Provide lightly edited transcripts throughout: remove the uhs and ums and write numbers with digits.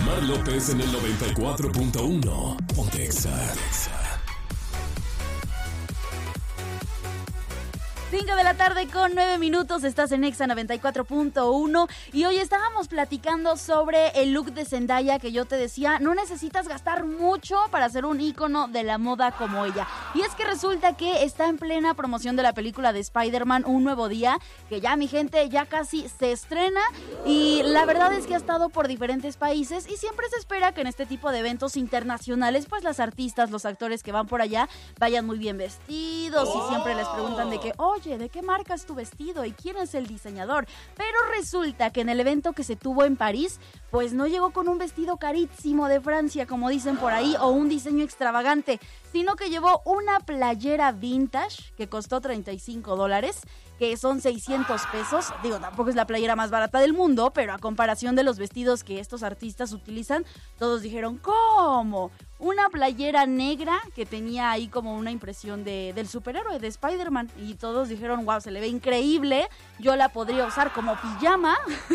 Omar López en el 94.1. Pontexa. 5 de la tarde con 9 minutos, estás en Exa 94.1 y hoy estábamos platicando sobre el look de Zendaya que yo te decía, no necesitas gastar mucho para ser un ícono de la moda como ella. Y es que resulta que está en plena promoción de la película de Spider-Man Un Nuevo Día, que ya mi gente ya casi se estrena y la verdad es que ha estado por diferentes países y siempre se espera que en este tipo de eventos internacionales pues las artistas, los actores que van por allá vayan muy bien vestidos y siempre les preguntan de que, oye, ¿de qué marca es tu vestido? ¿Y quién es el diseñador? Pero resulta que en el evento que se tuvo en París, pues no llegó con un vestido carísimo de Francia, como dicen por ahí, o un diseño extravagante, sino que llevó una playera vintage que costó $35, que son 600 pesos. Digo, tampoco es la playera más barata del mundo, pero a comparación de los vestidos que estos artistas utilizan, todos dijeron, ¿cómo? Una playera negra que tenía ahí como una impresión del superhéroe, de Spider-Man. Y todos dijeron, wow, se le ve increíble, yo la podría usar como pijama.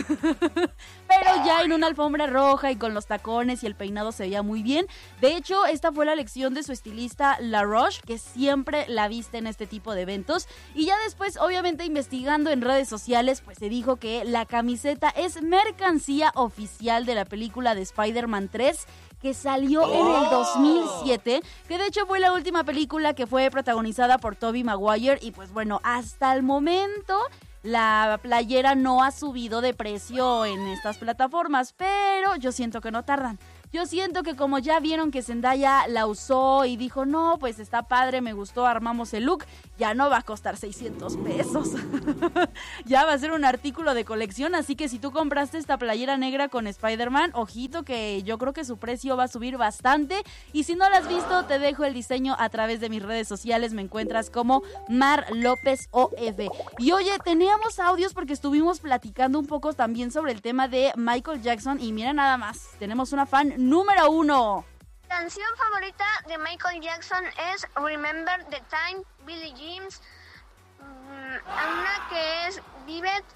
Pero ya en una alfombra roja y con los tacones y el peinado se veía muy bien. De hecho, esta fue la elección de su estilista La Roche, que siempre la viste en este tipo de eventos. Y ya después, obviamente, investigando en redes sociales, pues se dijo que la camiseta es mercancía oficial de la película de Spider-Man 3, que salió en el 2007, que de hecho fue la última película que fue protagonizada por Tobey Maguire. Y pues bueno, hasta el momento la playera no ha subido de precio en estas plataformas, pero yo siento que no tardan. Yo siento que como ya vieron que Zendaya la usó y dijo, no, pues está padre, me gustó, armamos el look, ya no va a costar 600 pesos. Ya va a ser un artículo de colección, así que si tú compraste esta playera negra con Spider-Man, ojito que yo creo que su precio va a subir bastante. Y si no la has visto, te dejo el diseño a través de mis redes sociales, me encuentras como Mar López OF. Y oye, teníamos audios porque estuvimos platicando un poco también sobre el tema de Michael Jackson y mira nada más, tenemos una fan número 1. Canción favorita de Michael Jackson es Remember the Time, Billie Jean, una que es Vivid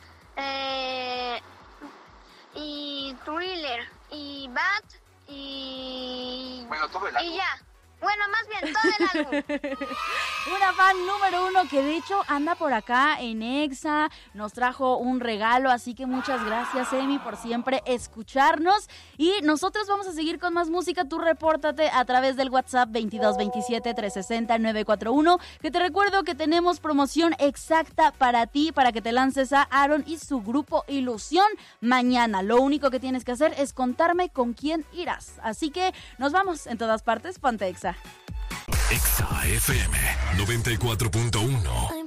y Thriller y Bad y... Bueno, todo el álbum. Y ya. Bueno, más bien, todo el álbum. Una fan número 1 que de hecho anda por acá en Exa, nos trajo un regalo, así que muchas gracias, Emi, por siempre escucharnos. Y nosotros vamos a seguir con más música. Tú repórtate a través del WhatsApp 2227-360-941, que te recuerdo que tenemos promoción exacta para ti, para que te lances a Aaron y su grupo Ilusión mañana. Lo único que tienes que hacer es contarme con quién irás. Así que nos vamos en todas partes, ponte Exa. Exa FM 94.1.